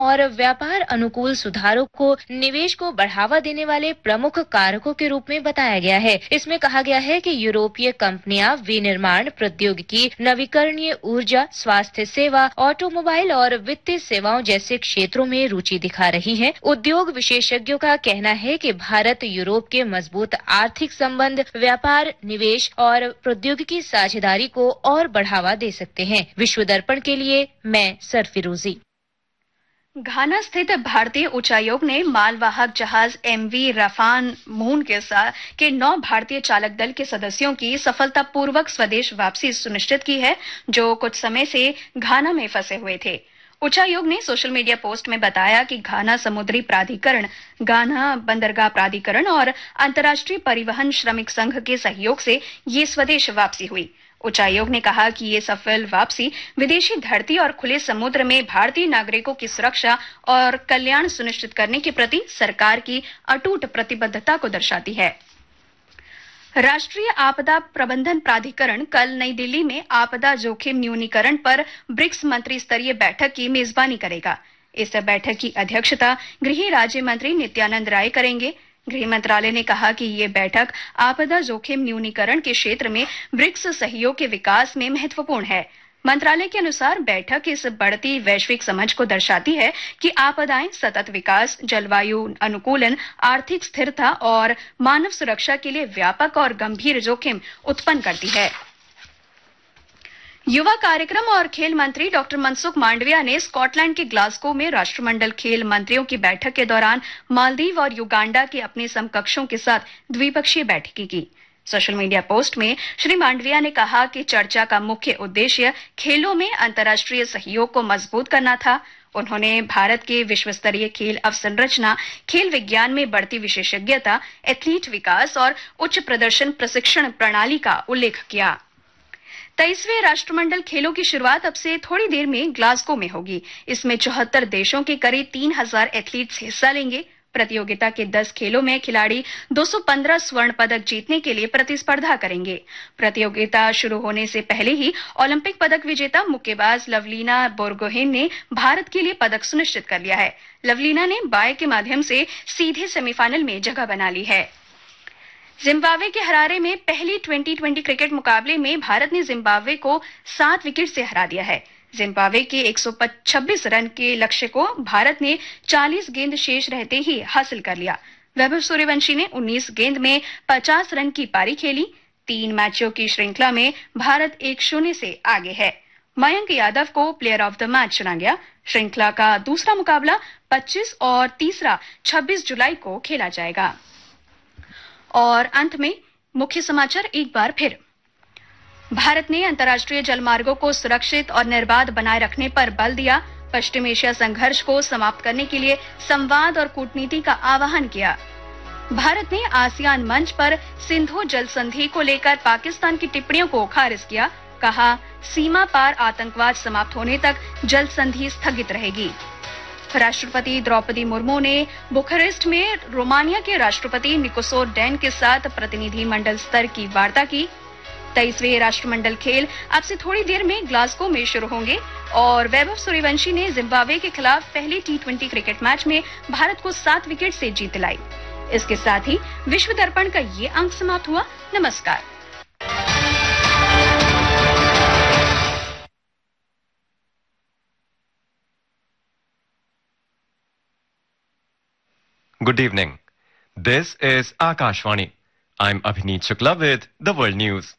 और व्यापार अनुकूल सुधारों को निवेश को बढ़ावा देने वाले प्रमुख कारकों के रूप में बताया गया है। इसमें कहा गया है कि यूरोपीय कंपनियां विनिर्माण, प्रौद्योगिकी, नवीकरणीय ऊर्जा, स्वास्थ्य सेवा, ऑटोमोबाइल और वित्तीय सेवाओं जैसे क्षेत्रों में रुचि दिखा रही हैं। उद्योग विशेषज्ञों का कहना है कि भारत यूरोप के मजबूत आर्थिक संबंध, व्यापार, निवेश और प्रौद्योगिकी साझेदारी को और बढ़ावा दे सकते हैं। विश्व दर्पण के लिए मैं सरफिरोजी। घाना स्थित भारतीय उच्चायोग ने मालवाहक जहाज एमवी राफान मून के 9 भारतीय चालक दल के सदस्यों की सफलतापूर्वक स्वदेश वापसी सुनिश्चित की है, जो कुछ समय से घाना में फंसे हुए थे। उच्चायोग ने सोशल मीडिया पोस्ट में बताया कि घाना समुद्री प्राधिकरण, घाना बंदरगाह प्राधिकरण और अंतर्राष्ट्रीय परिवहन श्रमिक संघ के सहयोग से ये स्वदेश वापसी हुई। उच्चायोग ने कहा कि ये सफल वापसी विदेशी धरती और खुले समुद्र में भारतीय नागरिकों की सुरक्षा और कल्याण सुनिश्चित करने के प्रति सरकार की अटूट प्रतिबद्धता को दर्शाती है। राष्ट्रीय आपदा प्रबंधन प्राधिकरण कल नई दिल्ली में आपदा जोखिम न्यूनीकरण पर ब्रिक्स मंत्री स्तरीय बैठक की मेजबानी करेगा। इस बैठक की अध्यक्षता गृह राज्य मंत्री नित्यानंद राय करेंगे। गृह मंत्रालय ने कहा कि ये बैठक आपदा जोखिम न्यूनीकरण के क्षेत्र में ब्रिक्स सहयोग के विकास में महत्वपूर्ण है। मंत्रालय के अनुसार बैठक इस बढ़ती वैश्विक समझ को दर्शाती है कि आपदाएं सतत विकास, जलवायु अनुकूलन, आर्थिक स्थिरता और मानव सुरक्षा के लिए व्यापक और गंभीर जोखिम उत्पन्न करती है। युवा कार्यक्रम और खेल मंत्री डॉक्टर मनसुख मांडविया ने स्कॉटलैंड के ग्लासगो में राष्ट्रमंडल खेल मंत्रियों की बैठक के दौरान मालदीव और युगांडा के अपने समकक्षों के साथ द्विपक्षीय बैठकें की। सोशल मीडिया पोस्ट में श्री मांडविया ने कहा कि चर्चा का मुख्य उद्देश्य खेलों में अंतर्राष्ट्रीय सहयोग को मजबूत करना था। उन्होंने भारत के विश्व स्तरीय खेल अवसंरचना, खेल विज्ञान में बढ़ती विशेषज्ञता, एथलीट विकास और उच्च प्रदर्शन प्रशिक्षण प्रणाली का उल्लेख किया। 23वें राष्ट्रमंडल खेलों की शुरुआत अब से थोड़ी देर में ग्लासगो में होगी। इसमें 74 देशों के करीब 3000 एथलीट्स हिस्सा लेंगे। प्रतियोगिता के 10 खेलों में खिलाड़ी 215 स्वर्ण पदक जीतने के लिए प्रतिस्पर्धा करेंगे। प्रतियोगिता शुरू होने से पहले ही ओलंपिक पदक विजेता मुक्केबाज लवलीना बोरगोहेन ने भारत के लिए पदक सुनिश्चित कर लिया है। लवलीना ने बाय के माध्यम से सीधे सेमीफाइनल में जगह बना ली है। जिम्बाब्वे के हरारे में पहली 2020 क्रिकेट मुकाबले में भारत ने जिम्बाब्वे को 7 विकेट से हरा दिया है। जिम्बाब्वे के 126 रन के लक्ष्य को भारत ने 40 गेंद शेष रहते ही हासिल कर लिया। वैभव सूर्यवंशी ने 19 गेंद में 50 रन की पारी खेली। 3 मैचों की श्रृंखला में भारत 1-0 से आगे है। मयंक यादव को प्लेयर ऑफ द मैच चुना गया। श्रृंखला का दूसरा मुकाबला 25 और तीसरा 26 जुलाई को खेला जाएगा। और अंत में मुख्य समाचार एक बार फिर। भारत ने अंतर्राष्ट्रीय जलमार्गों को सुरक्षित और निर्बाध बनाए रखने पर बल दिया। पश्चिम एशिया संघर्ष को समाप्त करने के लिए संवाद और कूटनीति का आह्वान किया। भारत ने आसियान मंच पर सिंधु जल संधि को लेकर पाकिस्तान की टिप्पणियों को खारिज किया। कहा, सीमा पार आतंकवाद समाप्त होने तक जल संधि स्थगित रहेगी। राष्ट्रपति द्रौपदी मुर्मू ने बुखारेस्ट में रोमानिया के राष्ट्रपति निकोसोर डैन के साथ प्रतिनिधिमंडल स्तर की वार्ता की। 23वें राष्ट्रमंडल खेल अब से थोड़ी देर में ग्लासगो में शुरू होंगे और वैभव सूर्यवंशी ने जिम्बाब्वे के खिलाफ पहले T20 क्रिकेट मैच में भारत को 7 विकेट से जीत दिलाई। इसके साथ ही विश्व दर्पण का ये अंक समाप्त हुआ। नमस्कार। Good evening. This is Akashvani. I'm Abhineet Shukla with the World News.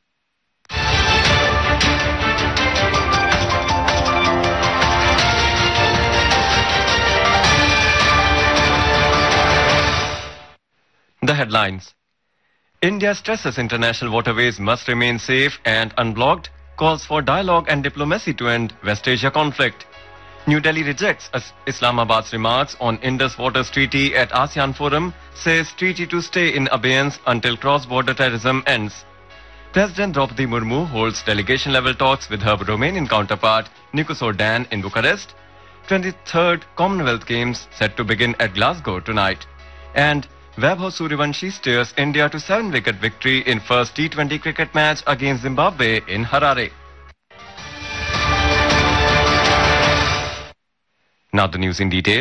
The headlines. India stresses international waterways must remain safe and unblocked, calls for dialogue and diplomacy to end West Asia conflict. New Delhi rejects Islamabad's remarks on Indus Waters Treaty at ASEAN Forum, says treaty to stay in abeyance until cross-border terrorism ends. President Draupadi Murmu holds delegation-level talks with her Romanian counterpart Nicoso Dan in Bucharest. 23rd Commonwealth Games set to begin at Glasgow tonight. And Vaibhav Suryavanshi steers India to 7-wicket victory in first T20 cricket match against Zimbabwe in Harare. Now the news in detail.